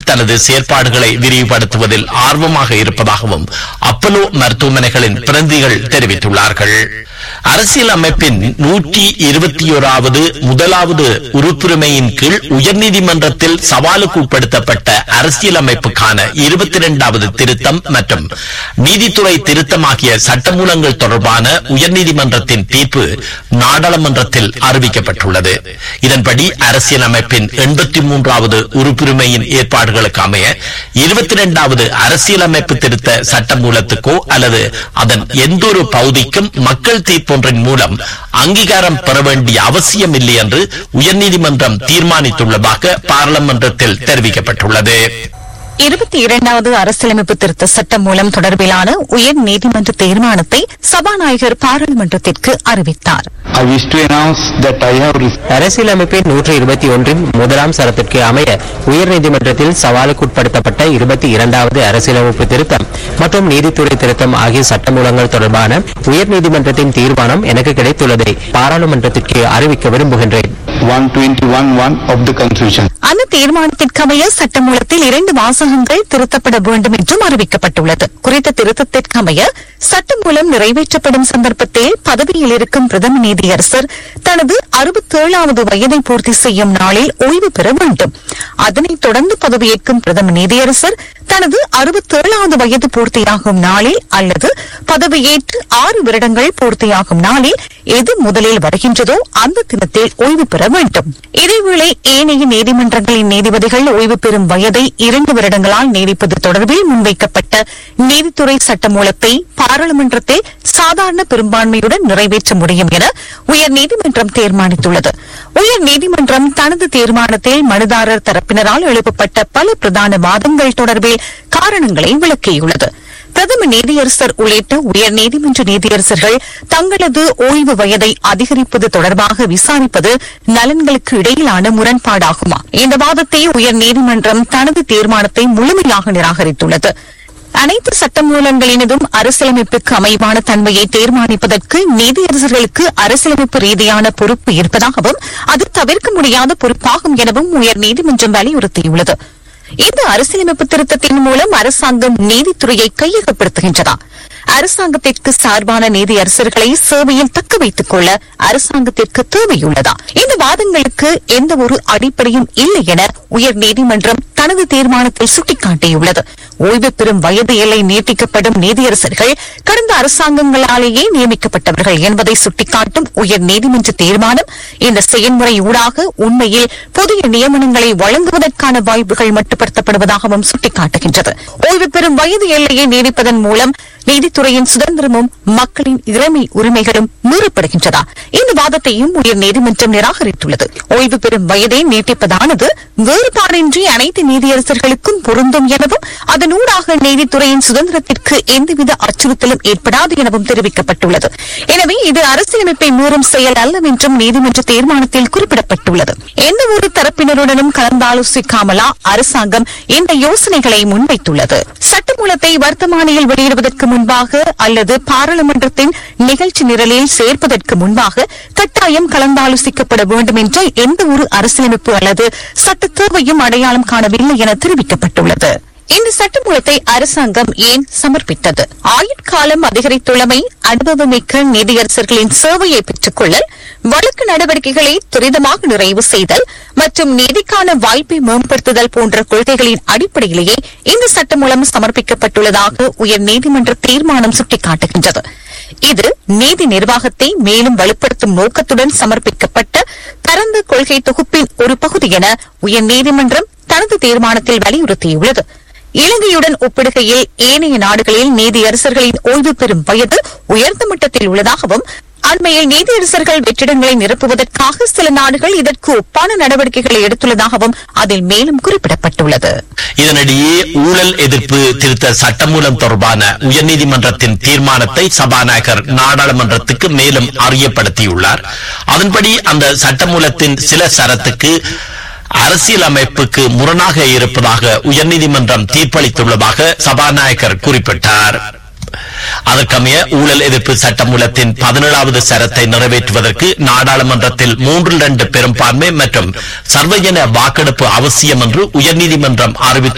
தனது செயற்பாடுகளை விரிவுபடுத்துவதில் ஆர்வமாக இருப்பதாகவும் அப்போலோ மருத்துவமனைகளின் பிரதிநிதிகள் தெரிவித்துள்ளார்கள். அரசியல் அமைப்பின் 121வது முதலாவது உறுப்புரிமையின் கீழ் உயர்நீதிமன்றத்தில் சவாலுக்கு உட்படுத்தப்பட்ட அரசியல் அமைப்புக்கான 22வது திருத்தம் மற்றும் நீதித்துறை திருத்தம் ஆகிய சட்டமூலங்கள் தொடர்பான உயர்நீதிமன்றத்தின் தீர்ப்பு நாடாளுமன்றத்தில் அறிவிக்கப்பட்டுள்ளது. இதன்படி அரசியல் அமைப்பின் 83வது உறுப்புரிமையின் ஏற்பாடுகளுக்கு அமைய 22வது அரசியலமைப்பு திருத்த சட்டமூலத்துக்கோ அல்லது அதன் எந்தொரு பகுதிக்கும் மக்கள் தீர்ப்பொன்றின் மூலம் அங்கீகாரம் பெற வேண்டிய அவசியம் இல்லை என்று உயர்நீதிமன்றம் தீர்மானித்துள்ளதாக பாராளுமன்றத்தில் தெரிவிக்கப்பட்டுள்ளது. 22வது அரசியலமைப்பு திருத்த சட்டம் மூலம் தொடர்பிலான உயர் நீதிமன்ற தீர்மானத்தை சபாநாயகர் பாராளுமன்றத்திற்கு அறிவித்தார். அரசியலமைப்பின் 121 முதலாம் சரத்திற்கு அமைய உயர்நீதிமன்றத்தில் சவாலுக்குட்படுத்தப்பட்ட 22வது அரசியலமைப்பு திருத்தம் மற்றும் நீதித்துறை திருத்தம் ஆகிய சட்டமூலங்கள் தொடர்பான உயர்நீதிமன்றத்தின் தீர்மானம் எனக்கு கிடைத்துள்ளதை பாராளுமன்றத்திற்கு அறிவிக்க விரும்புகின்றேன். அந்த தீர்மானத்திற்கமைய சட்டமூலத்தில் 2 வாசகங்கள் திருத்தப்பட வேண்டும் என்றும் அறிவிக்கப்பட்டுள்ளது. குறித்த திருத்தத்திற்கமைய சட்டமூலம் நிறைவேற்றப்படும் சந்தர்ப்பத்தில் பதவியில் இருக்கும் பிரதம நீதியரசர் தனது 67வது வயதை பூர்த்தி செய்யும் நாளில் ஓய்வு பெற வேண்டும். அதனைத் தொடர்ந்து பதவியேற்கும் பிரதம நீதியரசர் தனது 67வது வயது பூர்த்தியாகும் நாளில் அல்லது பதவியேற்று 6 வருடங்கள் பூர்த்தியாகும் நாளில் எது முதலில் வருகின்றதோ அந்த தினத்தில் ஓய்வு பெற வேண்டும். இதேவேளை ஏனைய நீதிமன்றங்களின் நீதிபதிகள் ஓய்வு பெறும் வயதை 2 வருடங்களால் நீடிப்பது தொடர்பில் முன்வைக்கப்பட்ட நீதித்துறை சட்டமூலத்தை பாராளுமன்றத்தில் சாதாரண பெரும்பான்மையுடன் நிறைவேற்ற முடியும் என உயர்நீதிமன்றம் தீர்மானித்துள்ளது. உயர்நீதிமன்றம் தனது தீர்மானத்தில் மனுதாரர் தரப்பினரால் எழுப்பப்பட்ட பல பிரதான வாதங்கள் தொடர்பில் காரணங்களை விளக்கியுள்ளது. பிரதம நீதியரசர் உள்ளிட்ட உயர்நீதிமன்ற நீதியரசர்கள் தங்களது ஓய்வு வயதை அதிகரிப்பது தொடர்பாக விசாரிப்பது நலன்களுக்கு இடையிலான முரண்பாடாகுமா? இந்த வாதத்தை உயர்நீதிமன்றம் தனது தீர்மானத்தை முழுமையாக நிராகரித்துள்ளது. அனைத்து சட்டமூலங்களினதும் அரசியலமைப்புக்கு அமைவான தன்மையை தீர்மானிப்பதற்கு நீதியரசர்களுக்கு அரசியலமைப்பு ரீதியான பொறுப்பு இருப்பதாகவும் அது தவிர்க்க முடியாத பொறுப்பாகும் எனவும் உயர்நீதிமன்றம் வலியுறுத்தியுள்ளது. இந்த அரசியலமைப்பு திருத்தத்தின் மூலம் அரசாங்கம் நீதித்துறையை கையகப்படுத்துகின்றதா? அரசாங்கத்திற்கு சார்பான நீதியரசர்களை சேவையில் தக்க வைத்துக் கொள்ள அரசாங்கத்திற்கு தேவையுள்ளதா? இந்த வாதங்களுக்கு எந்த ஒரு அடிப்படையும் இல்லை என உயர்நீதிமன்றம் தனது தீர்மானத்தில் சுட்டிக்காட்டியுள்ளது. ஓய்வு பெறும் வயது எல்லை நீட்டிக்கப்படும் நீதியரசர்கள் கடந்த அரசாங்கங்களாலேயே நியமிக்கப்பட்டவர்கள் என்பதை சுட்டிக்காட்டும் உயர்நீதிமன்ற தீர்மானம் இந்த செயல்முறை ஊடாக உண்மையில் புதிய நியமனங்களை வழங்குவதற்கான வாய்ப்புகள் மட்டுப்படுத்தப்படுவதாகவும் சுட்டிக்காட்டுகின்றது. ஓய்வு பெறும் வயது எல்லையை நீடிப்பதன் மூலம் நீதித்துறையின் சுதந்திரமும் மக்களின் இறைமை உரிமைகளும் மீறப்படுகின்றதா? இந்த வாதத்தையும் உயர்நீதிமன்றம் நிராகரித்துள்ளது. ஓய்வு பெறும் வயதை நீட்டிப்பதானது வேறுபாடின்றி அனைத்து நீதியரசர்களுக்கும் பொருந்தும் எனவும் அதனூடாக நீதித்துறையின் சுதந்திரத்திற்கு எந்தவித அச்சுறுத்தலும் ஏற்படாது எனவும் தெரிவிக்கப்பட்டுள்ளது. எனவே இது அரசியலமைப்பை மீறும் செயல் அல்லவென்றும் நீதிமன்ற தீர்மானத்தில் குறிப்பிடப்பட்டுள்ளது. எந்த ஒரு தரப்பினருடனும் கலந்தாலோசிக்காமலா அரசாங்கம் இந்த யோசனைகளை முன்வைத்துள்ளது? சட்டமூலத்தை வர்த்தமானியில் வெளியிடுவதற்கு முன்பாக அல்லது பாராளுமன்றத்தின் நிகழ்ச்சி நிரலில் சேர்ப்பதற்கு முன்பாக கட்டாயம் கலந்தாலோசிக்கப்பட வேண்டும் என்ற எந்த ஒரு அரசியலமைப்பு அல்லது சட்ட தேவையும் அடையாளம் காணவில்லை என தெரிவிக்கப்பட்டுள்ளது. இந்த சட்டமூலத்தை அரசாங்கம் ஏன் சமர்ப்பித்தது? ஆயுட்காலம் அதிகரித்துள்ளமை, அனுபவமிக்க நீதியரசர்களின் சேவையை பெற்றுக் கொள்ளல், வழக்கு நடவடிக்கைகளை துரிதமாக நிறைவு செய்தல் மற்றும் நீதிக்கான வாய்ப்பை மேம்படுத்துதல் போன்ற கொள்கைகளின் அடிப்படையிலேயே இந்த சட்டமூலம் சமர்ப்பிக்கப்பட்டுள்ளதாக உயர்நீதிமன்ற தீர்மானம் சுட்டிக்காட்டுகின்றது. இது நீதி நிர்வாகத்தை மேலும் வலுப்படுத்தும் நோக்கத்துடன் சமர்ப்பிக்கப்பட்ட பரந்த கொள்கை தொகுப்பின் ஒரு பகுதி என உயர்நீதிமன்றம் தனது தீர்மானத்தில் வலியுறுத்தியுள்ளது. இலங்கையுடன் ஒப்பிடுகையில் ஏனைய நாடுகளில் நீதியரசர்களின் ஓய்வு பெறும் வயது உயர்ந்த மட்டத்தில் உள்ளதாகவும் அண்மையில் நீதியரசர்கள் வெற்றிடங்களை நிரப்புவதற்காக சில நாடுகள் இதற்கு ஒப்பான நடவடிக்கைகளை எடுத்துள்ளதாகவும் அதில் மேலும் குறிப்பிடப்பட்டுள்ளது. இதனிடையே ஊழல் எதிர்ப்பு திருத்த சட்டமூலம் தொடர்பான உயர்நீதிமன்றத்தின் தீர்மானத்தை சபாநாயகர் நாடாளுமன்றத்துக்கு மேலும் அறியப்படுத்தியுள்ளார். அதன்படி அந்த சட்டமூலத்தின் சில சரத்துக்கு அரசியல் அமைப்புக்கு முரணாக இருப்பதாக உயர்நீதிமன்றம் தீர்ப்பளித்துள்ளதாக சபாநாயகர் குறிப்பிட்டார். அதற்கமைய ஊழல் எதிர்ப்பு சட்டமூலத்தின் 17வது சரத்தை நிறைவேற்றுவதற்கு நாடாளுமன்றத்தில் 3/2 பெரும்பான்மை மற்றும் சர்வஜன வாக்கெடுப்பு அவசியம் என்று உயர்நீதிமன்றம் அறிவித்துள்ளது.